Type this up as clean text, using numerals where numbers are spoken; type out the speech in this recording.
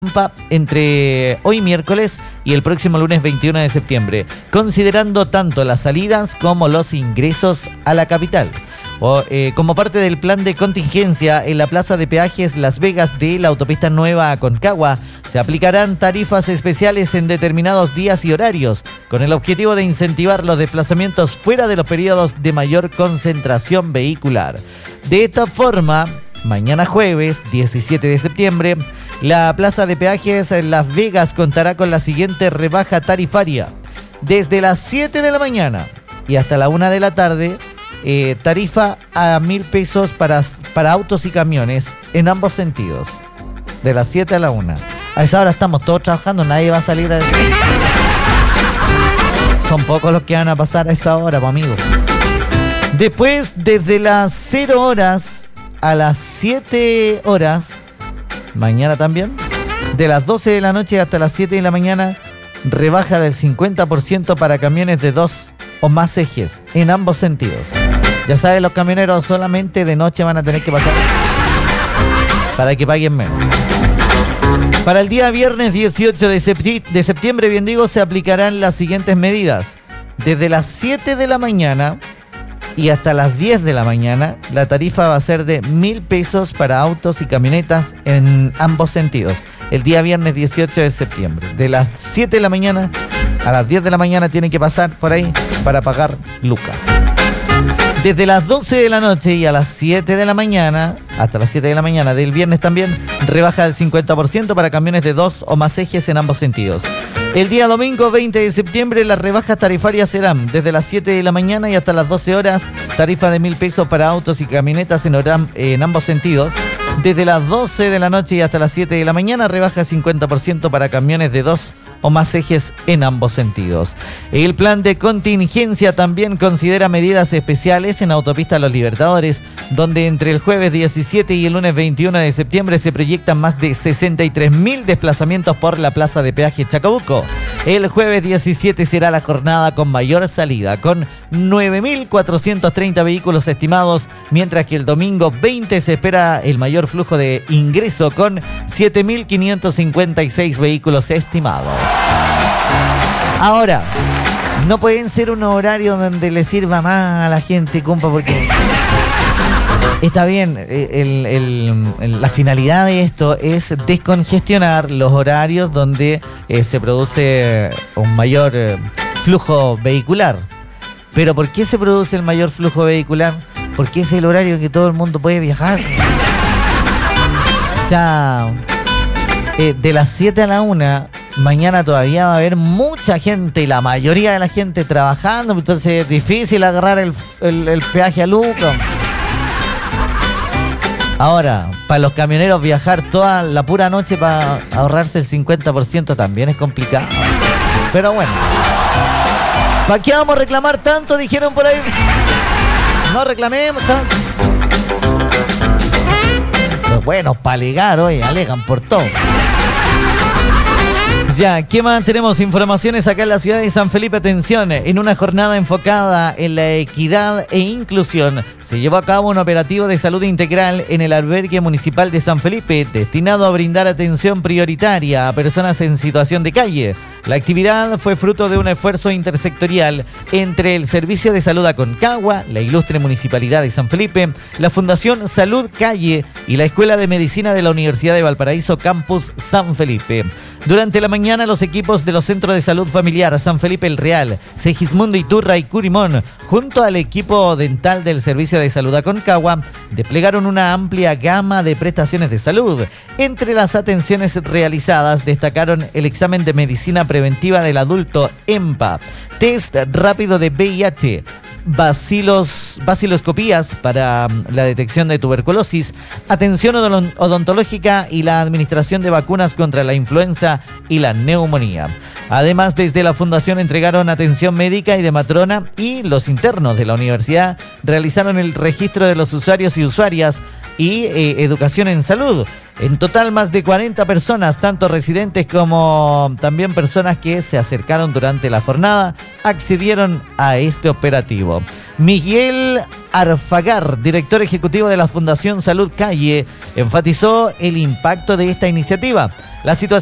entre hoy miércoles y el próximo lunes 21 de septiembre, considerando tanto las salidas como los ingresos a la capital. Como parte del plan de contingencia, en la plaza de peajes Las Vegas de la autopista Nueva Aconcagua se aplicarán tarifas especiales en determinados días y horarios, con el objetivo de incentivar los desplazamientos fuera de los periodos de mayor concentración vehicular. De esta forma, mañana jueves 17 de septiembre, la plaza de peajes en Las Vegas contará con la siguiente rebaja tarifaria. Desde las 7 de la mañana y hasta la 1 de la tarde, tarifa a 1.000 pesos para autos y camiones en ambos sentidos. De las 7 a la 1. A esa hora estamos todos trabajando, nadie va a salir a decir. Son pocos los que van a pasar a esa hora, amigos. Después, desde las 0 horas a las 7 horas, mañana también, de las 12 de la noche hasta las 7 de la mañana, rebaja del 50% para camiones de 2 o más ejes, en ambos sentidos. Ya saben, los camioneros solamente de noche van a tener que pasar para que paguen menos. Para el día viernes 18 de septiembre, bien digo, se aplicarán las siguientes medidas. Desde las 7 de la mañana y hasta las 10 de la mañana, la tarifa va a ser de 1.000 pesos para autos y camionetas en ambos sentidos. El día viernes 18 de septiembre. De las 7 de la mañana a las 10 de la mañana tienen que pasar por ahí para pagar lucas. Desde las 12 de la noche y a las 7 de la mañana, hasta las 7 de la mañana del viernes también, rebaja del 50% para camiones de 2 o más ejes en ambos sentidos. El día domingo 20 de septiembre las rebajas tarifarias serán desde las 7 de la mañana y hasta las 12 horas, tarifa de 1.000 pesos para autos y camionetas en ambos sentidos. Desde las 12 de la noche y hasta las 7 de la mañana, rebaja 50% para camiones de 2 o más ejes en ambos sentidos. El plan de contingencia también considera medidas especiales en Autopista Los Libertadores, donde entre el jueves 17 y el lunes 21 de septiembre se proyectan más de 63.000 desplazamientos por la plaza de peaje Chacabuco. El jueves 17 será la jornada con mayor salida, con 9.430 vehículos estimados, mientras que el domingo 20 se espera el mayor flujo de ingreso, con 7.556 vehículos estimados. Ahora, no pueden ser un horario donde le sirva más a la gente, compa, porque está bien, la finalidad de esto es descongestionar los horarios donde se produce un mayor flujo vehicular. Pero ¿por qué se produce el mayor flujo vehicular? Porque es el horario que todo el mundo puede viajar. O sea, de las 7 a la 1, mañana todavía va a haber mucha gente y la mayoría de la gente trabajando, entonces es difícil agarrar el peaje a Luca. Ahora, para los camioneros viajar toda la pura noche para ahorrarse el 50% también es complicado. Pero bueno, ¿para qué vamos a reclamar tanto? Dijeron por ahí. No reclamemos tanto. Pues bueno, para alegar, oye, alegan por todo. Ya, ¿qué más tenemos? Informaciones acá en la ciudad de San Felipe. Atención, en una jornada enfocada en la equidad e inclusión, se llevó a cabo un operativo de salud integral en el albergue municipal de San Felipe, destinado a brindar atención prioritaria a personas en situación de calle. La actividad fue fruto de un esfuerzo intersectorial entre el Servicio de Salud Aconcagua, la ilustre Municipalidad de San Felipe, la Fundación Salud Calle y la Escuela de Medicina de la Universidad de Valparaíso Campus San Felipe. Durante la mañana, los equipos de los Centros de Salud Familiar San Felipe El Real, Segismundo Iturra y Curimón, junto al equipo dental del Servicio de Salud Aconcagua, desplegaron una amplia gama de prestaciones de salud. Entre las atenciones realizadas destacaron el examen de medicina preventiva del adulto EMPA, test rápido de VIH, vaciloscopías para la detección de tuberculosis, atención odontológica y la administración de vacunas contra la influenza y la neumonía. Además, desde la Fundación entregaron atención médica y de matrona, y los internos de la universidad realizaron el registro de los usuarios y usuarias y educación en salud. En total, más de 40 personas, tanto residentes como también personas que se acercaron durante la jornada, accedieron a este operativo. Miguel Arfagar, director ejecutivo de la Fundación Salud Calle, enfatizó el impacto de esta iniciativa. La situación